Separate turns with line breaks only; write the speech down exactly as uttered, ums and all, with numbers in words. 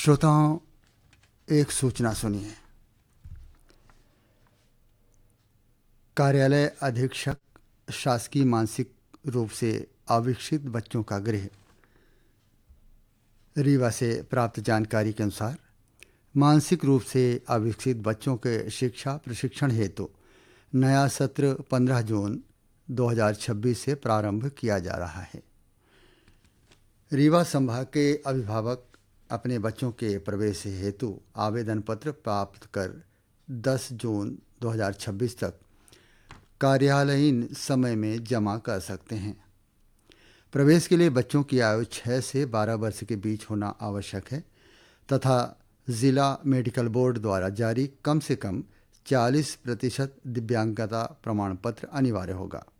श्रोताओं, एक सूचना सुनिए। कार्यालय अधीक्षक शासकीय मानसिक रूप से अविकसित बच्चों का गृह रीवा से प्राप्त जानकारी के अनुसार मानसिक रूप से अविकसित बच्चों के शिक्षा प्रशिक्षण हेतु नया सत्र पंद्रह जून दो हज़ार छब्बीस से प्रारंभ किया जा रहा है। रीवा संभाग के अभिभावक अपने बच्चों के प्रवेश हेतु आवेदन पत्र प्राप्त कर दस जून दो हज़ार छब्बीस तक कार्यालयीन समय में जमा कर सकते हैं। प्रवेश के लिए बच्चों की आयु छह से बारह वर्ष के बीच होना आवश्यक है तथा जिला मेडिकल बोर्ड द्वारा जारी कम से कम चालीस प्रतिशत दिव्यांगता प्रमाण पत्र अनिवार्य होगा।